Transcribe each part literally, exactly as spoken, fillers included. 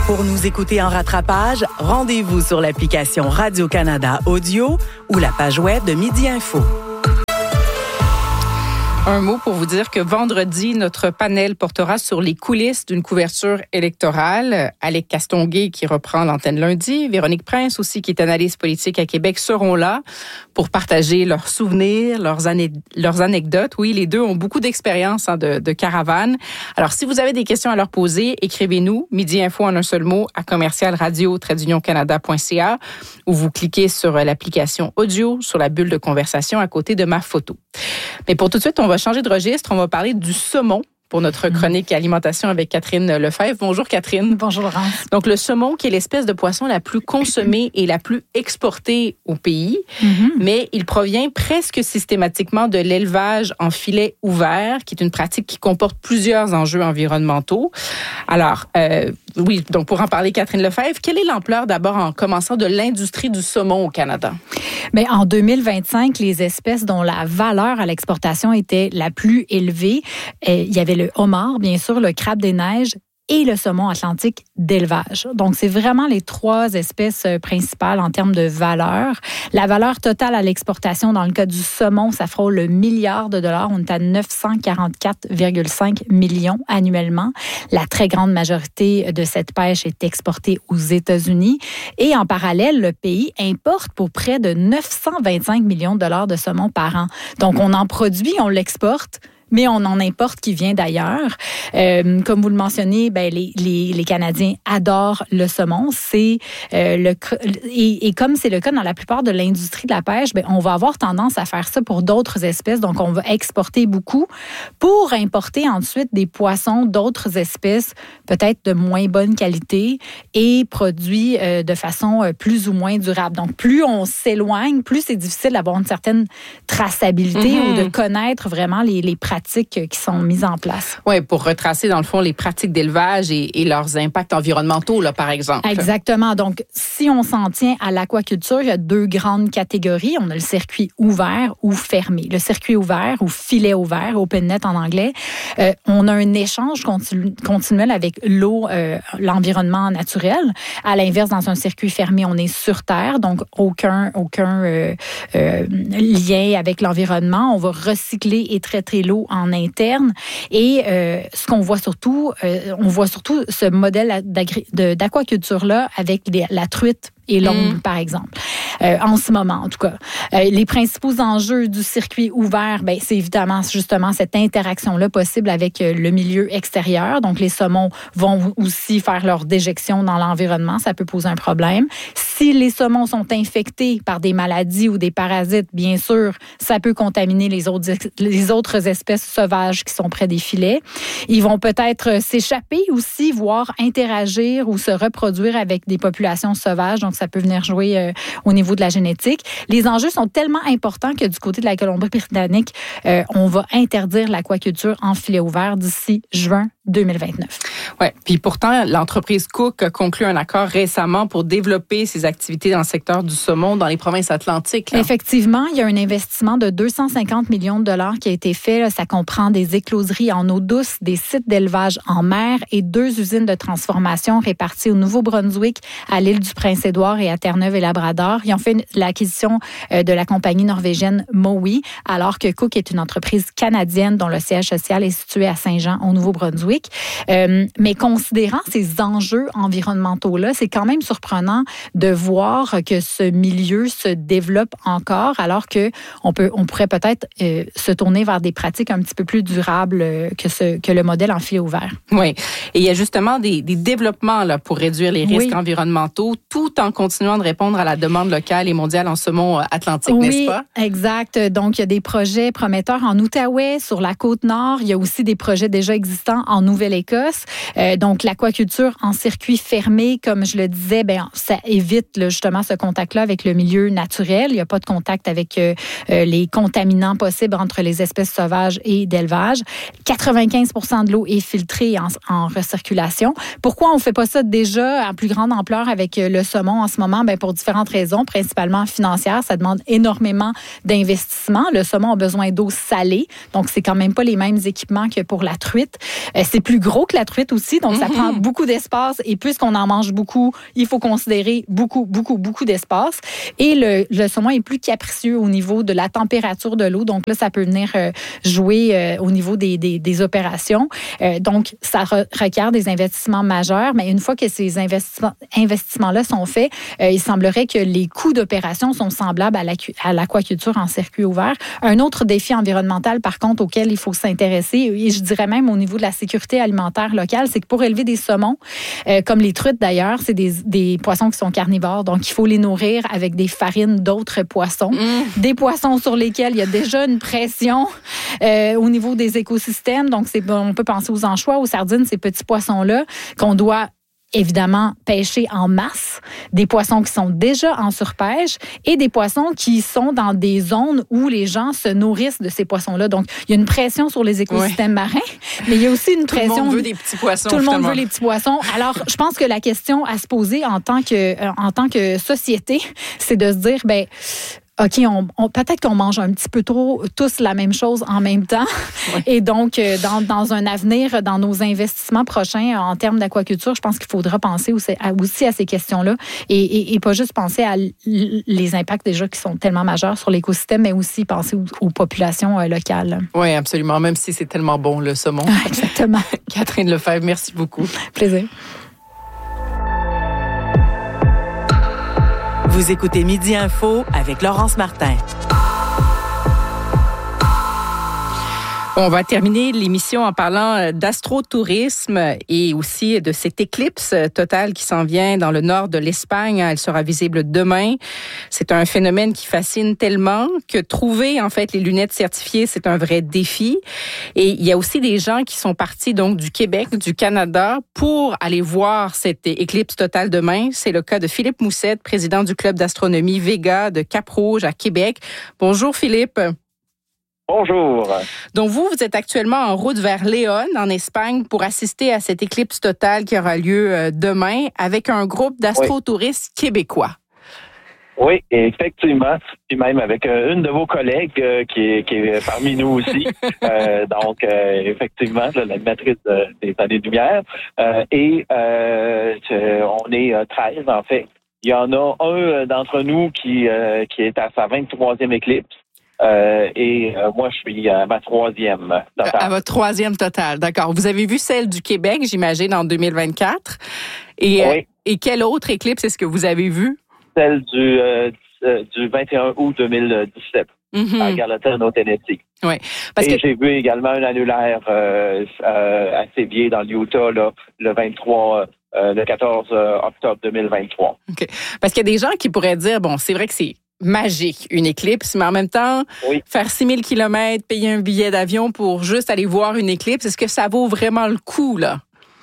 Pour nous écouter en rattrapage, rendez-vous sur l'application Radio-Canada Audio ou la page web de Midi Info. Un mot pour vous dire que vendredi, notre panel portera sur les coulisses d'une couverture électorale. Alec Castonguay, qui reprend l'antenne lundi, Véronique Prince aussi, qui est analyste politique à Québec, seront là pour partager leurs souvenirs, leurs, ané- leurs anecdotes. Oui, les deux ont beaucoup d'expérience hein, de, de caravane. Alors, si vous avez des questions à leur poser, écrivez-nous Midi Info en un seul mot à commercial radio trait d'union canada point c a ou vous cliquez sur l'application audio sur la bulle de conversation à côté de ma photo. Mais pour tout de suite, on va changer de registre. On va parler du saumon pour notre chronique alimentation avec Catherine Lefebvre. Bonjour Catherine. Bonjour Laurence. Donc le saumon qui est l'espèce de poisson la plus consommée et la plus exportée au pays, mm-hmm. mais il provient presque systématiquement de l'élevage en filet ouvert, qui est une pratique qui comporte plusieurs enjeux environnementaux. Alors, euh, oui, donc pour en parler Catherine Lefebvre, quelle est l'ampleur d'abord en commençant de l'industrie du saumon au Canada? Bien, en deux mille vingt-cinq, les espèces dont la valeur à l'exportation était la plus élevée, euh, il y avait le homard, bien sûr, le crabe des neiges et le saumon atlantique d'élevage. Donc, c'est vraiment les trois espèces principales en termes de valeur. La valeur totale à l'exportation, dans le cas du saumon, ça frôle le milliard de dollars. On est à neuf cent quarante-quatre virgule cinq millions annuellement. La très grande majorité de cette pêche est exportée aux États-Unis. Et en parallèle, le pays importe pour près de neuf cent vingt-cinq millions de dollars de saumon par an. Donc, on en produit, on l'exporte, mais on en importe qui vient d'ailleurs. Euh, comme vous le mentionnez, ben les, les, les Canadiens adorent le saumon. C'est euh, le et, et comme c'est le cas dans la plupart de l'industrie de la pêche, ben on va avoir tendance à faire ça pour d'autres espèces. Donc on va exporter beaucoup pour importer ensuite des poissons d'autres espèces, peut-être de moins bonne qualité et produits euh, de façon euh, plus ou moins durable. Donc plus on s'éloigne, plus c'est difficile d'avoir une certaine traçabilité mm-hmm. ou de connaître vraiment les, les pratiques qui sont mises en place. Oui, pour retracer, dans le fond, les pratiques d'élevage et, et leurs impacts environnementaux, là, par exemple. Exactement. Donc, si on s'en tient à l'aquaculture, il y a deux grandes catégories. On a le circuit ouvert ou fermé. Le circuit ouvert ou filet ouvert, open net en anglais, euh, on a un échange continu, continuel avec l'eau, euh, l'environnement naturel. À l'inverse, dans un circuit fermé, on est sur Terre, donc aucun, aucun euh, euh, lien avec l'environnement. On va recycler et traiter l'eau en interne. Et euh, ce qu'on voit surtout, euh, on voit surtout ce modèle de, d'aquaculture-là avec les, la truite et l'ombre, mmh. par exemple. Euh, en ce moment, en tout cas. Euh, les principaux enjeux du circuit ouvert, ben, c'est évidemment justement cette interaction-là possible avec euh, le milieu extérieur. Donc, les saumons vont aussi faire leur déjection dans l'environnement. Ça peut poser un problème. Si les saumons sont infectés par des maladies ou des parasites, bien sûr, ça peut contaminer les autres, les autres espèces sauvages qui sont près des filets. Ils vont peut-être s'échapper aussi, voire interagir ou se reproduire avec des populations sauvages. Donc, ça peut venir jouer euh, au niveau de la génétique. Les enjeux sont tellement importants que du côté de la Colombie-Britannique, euh, on va interdire l'aquaculture en filet ouvert d'ici juin deux mille vingt-neuf. Oui, puis pourtant, l'entreprise Cook a conclu un accord récemment pour développer ses activités dans le secteur du saumon dans les provinces atlantiques. Là. Effectivement, il y a un investissement de deux cent cinquante millions de dollars qui a été fait. Là, ça comprend des écloseries en eau douce, des sites d'élevage en mer et deux usines de transformation réparties au Nouveau-Brunswick, à l'île du Prince-Édouard et à Terre-Neuve et Labrador. Ils ont fait l'acquisition de la compagnie norvégienne Mowi, alors que Cook est une entreprise canadienne dont le siège social est situé à Saint-Jean, au Nouveau-Brunswick. Euh, mais considérant ces enjeux environnementaux-là, c'est quand même surprenant de voir que ce milieu se développe encore, alors que on peut, on pourrait peut-être euh, se tourner vers des pratiques un petit peu plus durables que ce que le modèle en filet ouvert. Oui, et il y a justement des, des développements là pour réduire les risques oui. environnementaux, tout en continuant de répondre à la demande locale et mondiale en saumon atlantique, oui, n'est-ce pas? Oui, exact. Donc il y a des projets prometteurs en Outaouais, sur la côte nord. Il y a aussi des projets déjà existants en Nouvelle-Écosse. Euh, donc, l'aquaculture en circuit fermé, comme je le disais, ben, ça évite là, justement ce contact-là avec le milieu naturel. Il n'y a pas de contact avec euh, les contaminants possibles entre les espèces sauvages et d'élevage. quatre-vingt-quinze pour cent de l'eau est filtrée en, en recirculation. Pourquoi on ne fait pas ça déjà à plus grande ampleur avec le saumon en ce moment? Ben, pour différentes raisons, principalement financières. Ça demande énormément d'investissement. Le saumon a besoin d'eau salée, donc c'est quand même pas les mêmes équipements que pour la truite. Euh, c'est plus gros que la truite aussi, donc mm-hmm. ça prend beaucoup d'espace. Et puisqu'on en mange beaucoup, il faut considérer beaucoup, beaucoup, beaucoup d'espace. Et le, le saumon est plus capricieux au niveau de la température de l'eau. Donc là, ça peut venir euh, jouer euh, au niveau des, des, des opérations. Euh, donc, ça re- requiert des investissements majeurs. Mais une fois que ces investissements, investissements-là sont faits, euh, il semblerait que les coûts d'opération sont semblables à, la, à l'aquaculture en circuit ouvert. Un autre défi environnemental, par contre, auquel il faut s'intéresser, et je dirais même au niveau de la sécurité alimentaire locale, c'est que pour élever des saumons, euh, comme les truites d'ailleurs, c'est des, des poissons qui sont carnivores, donc il faut les nourrir avec des farines d'autres poissons, mmh. des poissons sur lesquels il y a déjà une pression euh, au niveau des écosystèmes. Donc, c'est, on peut penser aux anchois, aux sardines, ces petits poissons-là qu'on doit évidemment pêcher en masse, des poissons qui sont déjà en surpêche et des poissons qui sont dans des zones où les gens se nourrissent de ces poissons-là. Donc, il y a une pression sur les écosystèmes ouais. marins, mais il y a aussi une pression... Tout le monde veut des petits poissons. Tout le monde finalement. veut les petits poissons. Alors, je pense que la question à se poser en tant que, en tant que société, c'est de se dire, ben OK, on, on, peut-être qu'on mange un petit peu trop tous la même chose en même temps. Ouais. Et donc, dans, dans un avenir, dans nos investissements prochains en termes d'aquaculture, je pense qu'il faudra penser aussi à, aussi à ces questions-là et, et, et pas juste penser à les impacts déjà qui sont tellement majeurs sur l'écosystème, mais aussi penser aux, aux populations locales. Oui, absolument, même si c'est tellement bon, le saumon. Exactement. Catherine Lefebvre, merci beaucoup. Plaisir. Vous écoutez Midi Info avec Laurence Martin. On va terminer l'émission en parlant d'astrotourisme et aussi de cette éclipse totale qui s'en vient dans le nord de l'Espagne. Elle sera visible demain. C'est un phénomène qui fascine tellement que trouver en fait les lunettes certifiées, c'est un vrai défi. Et il y a aussi des gens qui sont partis donc du Québec, du Canada pour aller voir cette éclipse totale demain. C'est le cas de Philippe Moussette, président du club d'astronomie Vega de Cap-Rouge à Québec. Bonjour Philippe. Bonjour. Donc, vous, vous êtes actuellement en route vers Léon, en Espagne, pour assister à cette éclipse totale qui aura lieu demain avec un groupe d'astrotouristes oui. québécois. Oui, effectivement. Puis même avec euh, une de vos collègues euh, qui, est, qui est parmi nous aussi. euh, donc, euh, effectivement, l'animatrice de, des années-lumière. Euh, et euh, on est treize, en fait. Il y en a un d'entre nous qui, euh, qui est à sa vingt-troisième éclipse. Euh, et euh, moi, je suis à ma troisième totale. À votre troisième totale, d'accord. Vous avez vu celle du Québec, j'imagine, en deux mille vingt-quatre. Et, oui. et quelle autre éclipse est-ce que vous avez vue? Celle du, euh, du vingt et un août deux mille dix-sept, mm-hmm. à Gallatin, au Tennessee. Oui. Parce et que... j'ai vu également un annulaire euh, euh, à Sévier, dans l'Utah, là, le vingt-trois, euh, le quatorze octobre deux mille vingt-trois. OK. Parce qu'il y a des gens qui pourraient dire, bon, c'est vrai que c'est magique, une éclipse, mais en même temps, oui. faire six mille kilomètres, payer un billet d'avion pour juste aller voir une éclipse, est-ce que ça vaut vraiment le coup, là?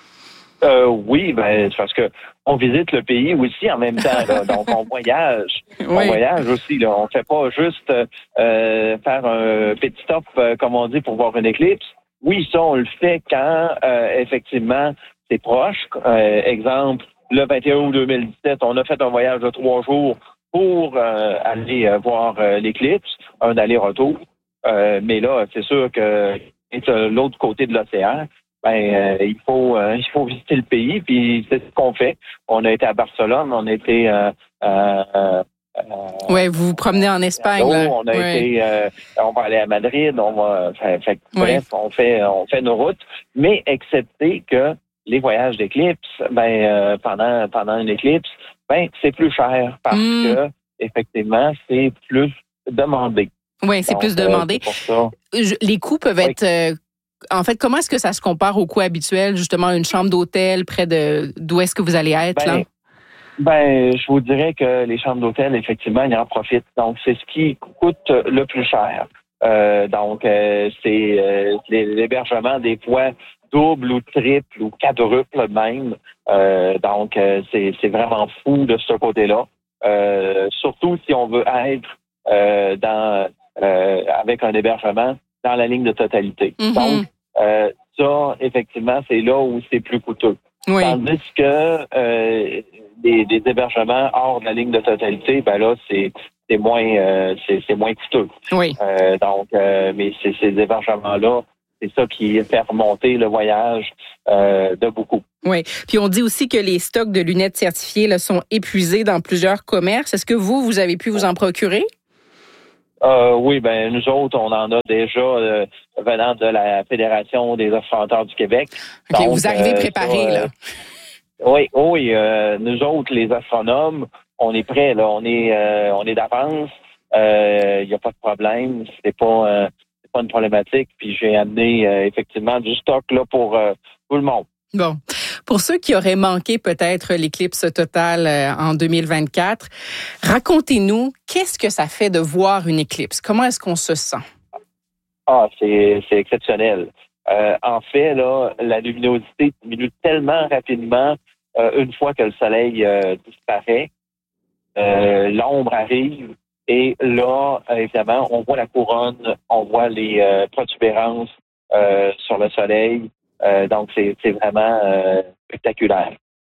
Euh, oui, ben, c'est parce que on visite le pays aussi en même temps, là. Donc on voyage. Oui. On voyage aussi, là. On fait pas juste euh, faire un petit stop, euh, comme on dit, pour voir une éclipse. Oui, ça, on le fait quand, euh, effectivement, c'est proche. Euh, exemple, le vingt et un août deux mille dix-sept, on a fait un voyage de trois jours pour euh, aller euh, voir euh, l'éclipse, un aller-retour. Euh, mais là, c'est sûr que de l'autre côté de l'océan, ben euh, il faut euh, il faut visiter le pays, puis c'est ce qu'on fait. On a été à Barcelone, on a été euh, euh, euh, ouais, vous vous promenez en Espagne. Là. On a ouais. été euh, on va aller à Madrid, on va fait, fait, bref, ouais. on fait on fait nos routes, mais excepté que les voyages d'éclipse, ben euh, pendant pendant une éclipse, ben c'est plus cher parce mm. que effectivement c'est plus demandé. Oui, c'est Donc, plus demandé. Euh, c'est pour ça. Les coûts peuvent oui. être euh, en fait, comment est-ce que ça se compare aux coûts habituels, justement une chambre d'hôtel près de d'où est-ce que vous allez être ben, là? Ben, je vous dirais que les chambres d'hôtel, effectivement, ils en profitent. Donc, c'est ce qui coûte le plus cher. Euh, donc, euh, c'est euh, l'hébergement des fois double ou triple ou quadruple même. Euh, donc, euh, c'est, c'est vraiment fou de ce côté-là. Euh, surtout si on veut être euh, dans euh, avec un hébergement dans la ligne de totalité. Mm-hmm. Donc, euh, ça, effectivement, c'est là où c'est plus coûteux. Oui. Tandis que euh, des, des hébergements hors de la ligne de totalité, ben là, c'est c'est moins euh, c'est, c'est moins coûteux. Oui. Euh, donc, euh, mais c'est, ces hébergements-là c'est ça qui fait remonter le voyage euh, de beaucoup. Oui. Puis on dit aussi que les stocks de lunettes certifiées là, sont épuisés dans plusieurs commerces. Est-ce que vous, vous avez pu vous en procurer? Euh, oui, ben nous autres, on en a déjà euh, venant de la Fédération des offranteurs du Québec. OK, Donc, vous arrivez euh, préparés, ça, là. Euh, oui, oui. Euh, nous autres, les astronomes, on est prêts, là. On est euh, on est d'avance. Il euh, n'y a pas de problème. C'est pas euh, c'est pas une problématique. Puis j'ai amené euh, effectivement du stock là pour euh, tout le monde. Bon. Pour ceux qui auraient manqué peut-être l'éclipse totale en deux mille vingt-quatre, racontez-nous, qu'est-ce que ça fait de voir une éclipse? Comment est-ce qu'on se sent? Ah, c'est, c'est exceptionnel. Euh, en fait, là, la luminosité diminue tellement rapidement euh, une fois que le soleil euh, disparaît. Euh, l'ombre arrive et là, évidemment, on voit la couronne, on voit les euh, protubérances euh, sur le soleil. Euh, donc, c'est, c'est vraiment euh, spectaculaire.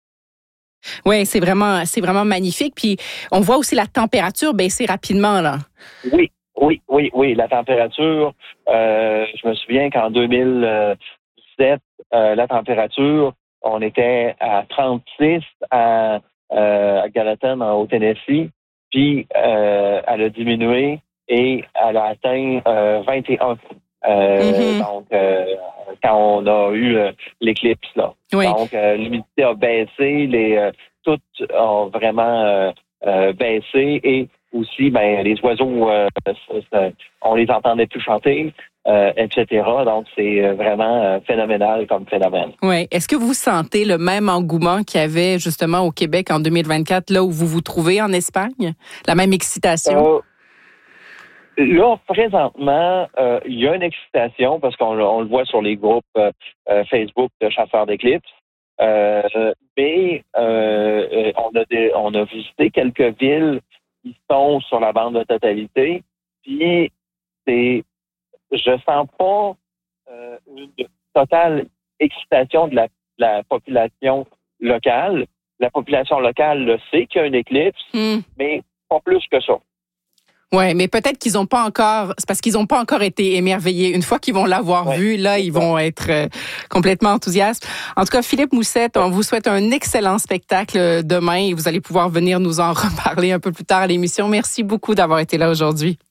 Oui, c'est vraiment, c'est vraiment magnifique. Puis, on voit aussi la température baisser rapidement, là. Oui, oui, oui, oui. La température, euh, je me souviens qu'en deux mille dix-sept, euh, la température, on était à trente-six à, euh, à Gallatin, au Tennessee. Puis, euh, elle a diminué et elle a atteint euh, vingt et un. Euh, mm-hmm. Donc, euh, quand on a eu euh, l'éclipse, là. Oui. Donc, euh, l'humidité a baissé, les euh, toutes ont vraiment euh, euh, baissé et aussi, ben, les oiseaux, euh, on les entendait plus chanter, euh, et cetera. Donc, c'est vraiment euh, phénoménal comme phénomène. Oui. Est-ce que vous sentez le même engouement qu'il y avait justement au Québec en deux mille vingt-quatre, là où vous vous trouvez en Espagne? La même excitation? Euh, Là, présentement, euh, il y a une excitation parce qu'on on le voit sur les groupes euh, Facebook de chasseurs d'éclipses. Euh, mais euh, on a des, on a visité quelques villes qui sont sur la bande de totalité. Puis c'est, je sens pas euh, une totale excitation de la, de la population locale. La population locale le sait qu'il y a une éclipse, mm. mais pas plus que ça. Oui, mais peut-être qu'ils n'ont pas encore, c'est parce qu'ils n'ont pas encore été émerveillés. Une fois qu'ils vont l'avoir ouais, vu, là, ils vont être euh, complètement enthousiastes. En tout cas, Philippe Moussette, on vous souhaite un excellent spectacle demain et vous allez pouvoir venir nous en reparler un peu plus tard à l'émission. Merci beaucoup d'avoir été là aujourd'hui.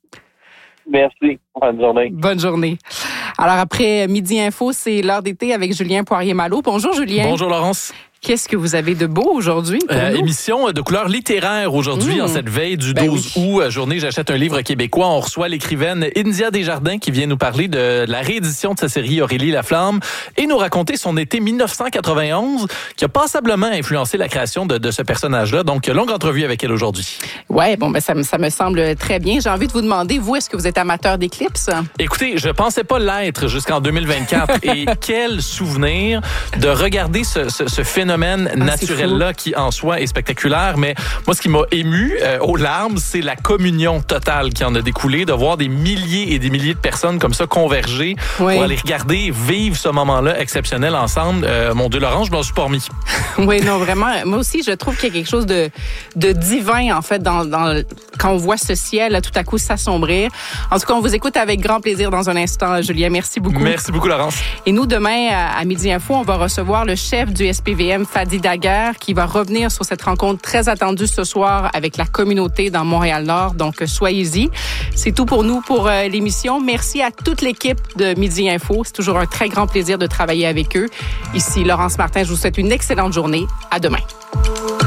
Merci. Bonne journée. Bonne journée. Alors, après Midi Info, c'est l'heure d'été avec Julien Poirier-Malo. Bonjour, Julien. Bonjour, Laurence. Qu'est-ce que vous avez de beau aujourd'hui pour euh, nous? Émission de couleur littéraire aujourd'hui, mmh. en cette veille du ben douze oui. août, journée J'achète un livre québécois. On reçoit l'écrivaine India Desjardins qui vient nous parler de la réédition de sa série Aurélie Laflamme et nous raconter son été dix-neuf cent quatre-vingt-onze qui a passablement influencé la création de, de ce personnage-là. Donc, longue entrevue avec elle aujourd'hui. Ouais, bon, ben ça, ça me semble très bien. J'ai envie de vous demander, vous, est-ce que vous êtes amateur d'éclipses? Écoutez, je pensais pas l'être jusqu'en deux mille vingt-quatre et quel souvenir de regarder ce, ce, ce phénomène phénomène ah, naturel-là qui, en soi, est spectaculaire. Mais moi, ce qui m'a ému euh, aux larmes, c'est la communion totale qui en a découlé, de voir des milliers et des milliers de personnes comme ça converger oui. pour aller regarder, vivre ce moment-là exceptionnel ensemble. Euh, mon Dieu, Laurence, je m'en suis pas remis. Oui, non, vraiment. Moi aussi, je trouve qu'il y a quelque chose de, de divin, en fait, dans, dans, quand on voit ce ciel, là, tout à coup, s'assombrir. En tout cas, on vous écoute avec grand plaisir dans un instant, Julien. Merci beaucoup. Merci beaucoup, Laurence. Et nous, demain, à, à Midi Info, on va recevoir le chef du S P V M, Fadi Daguerre, qui va revenir sur cette rencontre très attendue ce soir avec la communauté dans Montréal-Nord. Donc, soyez-y. C'est tout pour nous pour euh, l'émission. Merci à toute l'équipe de Midi Info. C'est toujours un très grand plaisir de travailler avec eux. Ici, Laurence Martin, je vous souhaite une excellente journée. À demain.